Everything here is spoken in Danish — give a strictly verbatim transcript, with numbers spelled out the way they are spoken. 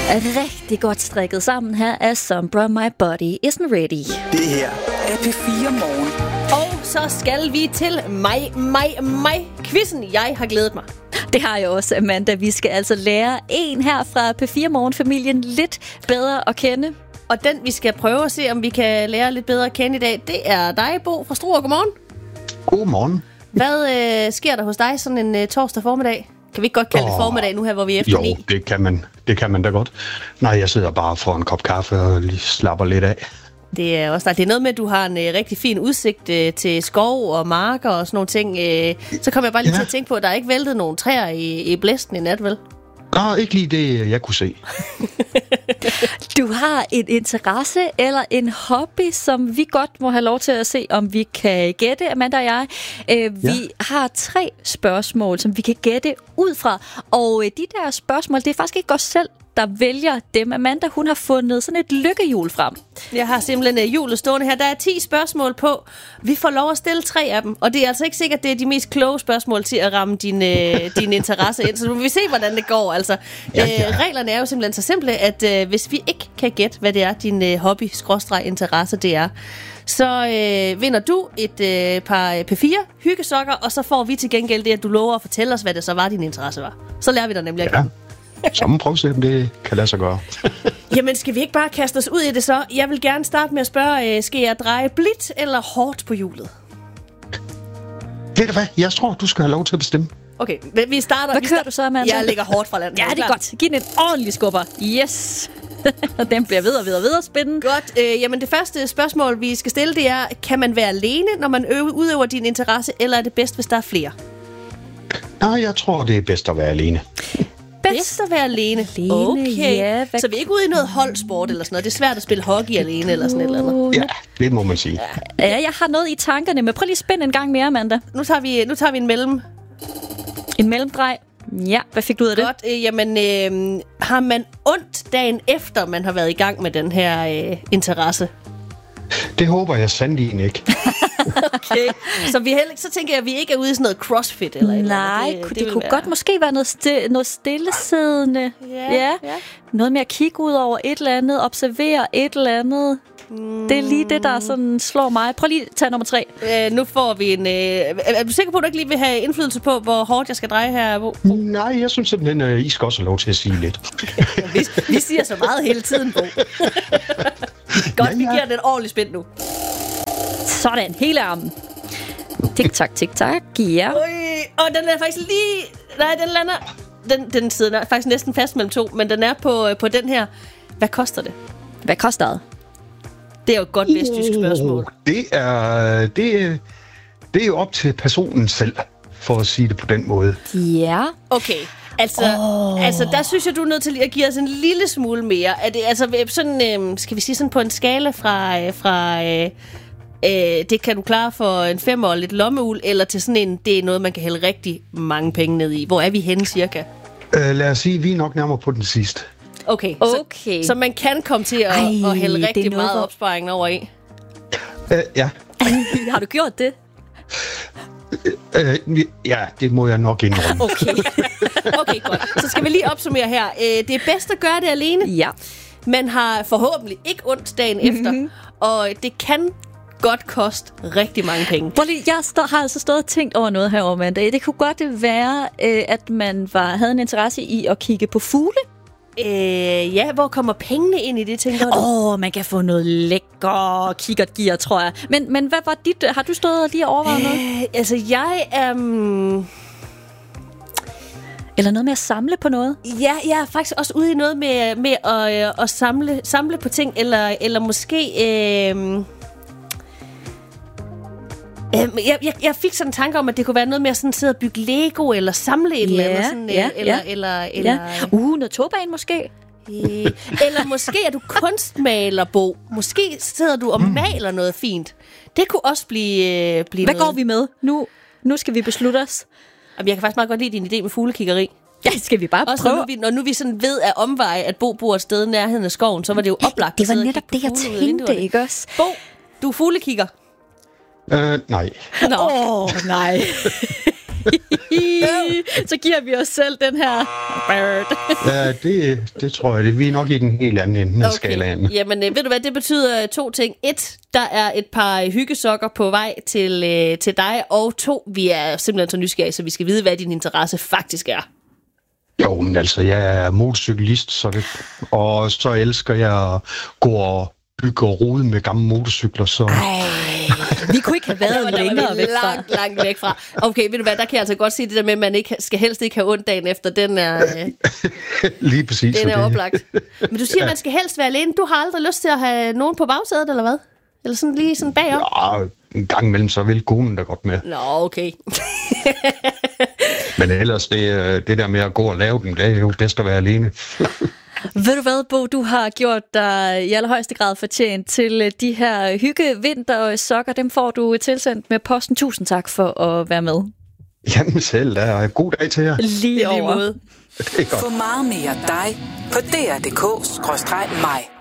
Rigtig godt strikket sammen her af Sombra, My Body Isn't Ready. Det her er P fire Morgen. Og så skal vi til mig, mig, mig. Quizzen, jeg har glædet mig. Det har jeg også, Amanda. Vi skal altså lære en her fra P fire Morgen-familien lidt bedre at kende. Og den, vi skal prøve at se, om vi kan lære lidt bedre at kende i dag, det er dig, Bo fra Struer. Godmorgen. Godmorgen. Hvad øh, sker der hos dig sådan en øh, torsdag formiddag? Kan vi ikke godt kalde oh, det formiddag nu her, hvor vi er efter jo, ni? Jo, det kan man. Det kan man da godt. Nej, jeg sidder bare for en kop kaffe og lige slapper lidt af. Det er også det er noget med, at du har en øh, rigtig fin udsigt øh, til skov og marker og sådan nogle ting. Øh, så kom jeg bare lige ja. til at tænke på, at der er ikke væltet nogen træer i, i blæsten i nat, vel? Nå, ikke lige det, jeg kunne se. Du har en interesse eller en hobby, som vi godt må have lov til at se, om vi kan gætte, Amanda og jeg. Øh, vi ja. har tre spørgsmål, som vi kan gætte ud fra. Og øh, de der spørgsmål, det er faktisk ikke os selv, der vælger dem. Amanda, hun har fundet sådan et lykkehjul frem. Jeg har simpelthen uh, hjulet stående her. Der er ti spørgsmål på. Vi får lov at stille tre af dem. Og det er altså ikke sikkert, at det er de mest kloge spørgsmål til at ramme din, uh, din interesse ind. Så nu vil vi se, hvordan det går. Altså, ja, ja. Uh, reglerne er jo simpelthen så simple, at uh, hvis vi ikke kan gætte, hvad det er, din uh, hobby-interesse det er, så øh, vinder du et øh, par P fire hyggesokker, og så får vi til gengæld det, at du lover at fortælle os, hvad det så var, din interesse var. Så lærer vi dig nemlig at ja. Så må prøve at se, om det kan lade sig gøre. Jamen, skal vi ikke bare kaste os ud i det så? Jeg vil gerne starte med at spørge, øh, skal jeg dreje blidt eller hårdt på hjulet? Ved du hvad? Jeg tror, du skal have lov til at bestemme. Okay, vi starter... Hvad vi kører du så, Amanda? Jeg ligger hårdt fra land. Ja, det er godt. Giv den en ordentlig skubber. Yes! Og den bliver ved og ved og ved at spænde. Godt. Øh, jamen, det første spørgsmål, vi skal stille, det er, kan man være alene, når man øver, udøver din interesse, eller er det bedst, hvis der er flere? Nej, jeg tror, det er bedst at være alene. Bedst at være alene. alene okay. Ja, så vi er ikke ude i noget holdsport eller sådan noget. Det er svært at spille hockey alene eller sådan et eller andet. Ja, det må man sige. Ja, jeg har noget i tankerne, men prøv lige at spænde en gang mere, Amanda. Nu tager vi, nu tager vi en mellem... En mellemdrej. Ja, hvad fik du ud af det? Godt. Øh, jamen, øh, har man ondt dagen efter, man har været i gang med den her øh, interesse? Det håber jeg sandelig ikke. Okay. Så, vi heller, så tænker jeg, at vi ikke er ude i sådan noget crossfit eller et Nej, eller andet. det, det, det kunne være... godt måske være noget, sti- noget stillesiddende. Ja, ja. ja. Noget med at kigge ud over et eller andet, observere et eller andet. Mm. Det er lige det, der sådan slår mig. Prøv lige at tage nummer tre. Øh, nu får vi en... Øh, er du sikker på, at du ikke lige vil have indflydelse på, hvor hårdt jeg skal dreje her, Bo? Nej, jeg synes simpelthen, at I skal også have lov til at sige lidt. vi, vi siger så meget hele tiden, Bo. Godt, ja, ja. Vi giver den en ordentlig spænd nu. Sådan, hele armen. Tik-tak, tik-tak, ja. Ui, og den er faktisk lige... Nej, den lander... Den, den sidder faktisk næsten fast mellem to, men den er på, på den her. Hvad koster det? Hvad koster det? Det er jo et godt vestjysk spørgsmål. Det er, det, er, det er jo op til personen selv, for at sige det på den måde. Ja. Okay, altså, oh. altså der synes jeg, du er nødt til at give os en lille smule mere. Er det, altså, sådan, øh, skal vi sige sådan på en skala fra... Øh, fra øh, øh, det kan du klare for en femmer og lidt lommeul, eller til sådan en, det er noget, man kan hælde rigtig mange penge ned i. Hvor er vi henne cirka? Uh, lad os sige, vi er nok nærmere på den sidste. Okay, okay. Så, så man kan komme til at, Ej, at hælde rigtig meget for... opsparing over i? Uh, ja. Har du gjort det? Uh, ja, det må jeg nok indrømme. Okay. Okay, godt. Så skal vi lige opsummere her. Uh, det er bedst at gøre det alene. Ja. Man har forhåbentlig ikke ondt dagen mm-hmm. efter, og det kan godt koste rigtig mange penge. Jeg stå, har altså stået og tænkt over noget her, Amanda. Det kunne godt være, at man var, havde en interesse i at kigge på fugle. Øh, ja, hvor kommer pengene ind i det, tænker du? Åh, oh, man kan få noget lækker kikkertgear, tror jeg. Men, men hvad var dit? Har du stået og lige overvejet øh, noget? Altså, jeg er... Um... Eller noget med at samle på noget? Ja, jeg er faktisk også ude i noget med, med at, øh, at samle, samle på ting, eller, eller måske... Øh... Jeg, jeg, jeg fik sådan en tanke om, at det kunne være noget med at sådan sidde og bygge Lego, eller samle et ja, eller andet. Sådan, ja, eller, ja. eller, eller, ja. Uh, noget togbane måske? Øh, eller måske er du kunstmaler, Bo. Måske sidder du og maler noget fint. Det kunne også blive, øh, blive Hvad noget. går vi med? Nu, nu skal vi beslutte os. Jamen, jeg kan faktisk meget godt lide din idé med fuglekiggeri. Ja, skal vi bare også prøve? Når nu, vi, når nu vi sådan ved at omveje, at Bo bor et sted i nærheden af skoven, så var det jo oplagt. Det var netop det, jeg tænkte, ikke også? Bo, du er fuglekigger. Uh, nej. Åh, oh, nej. Så giver vi os selv den her bird. Ja, det, det tror jeg. Det. Vi er nok i den helt anden ende af skalaen. Jamen, ved du hvad, det betyder to ting. Et, der er et par hyggesokker på vej til, øh, til dig. Og to, vi er simpelthen så nysgerrige, så vi skal vide, hvad din interesse faktisk er. Jo, men altså, jeg er motorcyklist, så det, og så elsker jeg at gå og bygge og rode med gamle motorcykler. Så. Ej, vi kunne ikke have været der længere væk fra. Langt, langt væk fra. Okay, ved du hvad, der kan jeg altså godt sige det der med, at man ikke, skal helst ikke have ondt dagen efter. Den er, lige præcis. den er det. oplagt. Men du siger, at man skal helst være alene. Du har aldrig lyst til at have nogen på bagsædet, eller hvad? Eller sådan lige sådan bagom? Ja, en gang imellem, så vil konen da godt med. Nå, okay. Men ellers, det, det der med at gå og lave den, det er jo bedst at være alene. Ved du hvad, Bo, du har gjort dig i allerhøjeste grad fortjent til de her hyggevintersokker. Dem får du tilsendt med posten. Tusind tak for at være med. Jamen selv, der er en god dag til jer. Lige over. måde. Få meget mere dig på d r punktum d k skråstreg mig.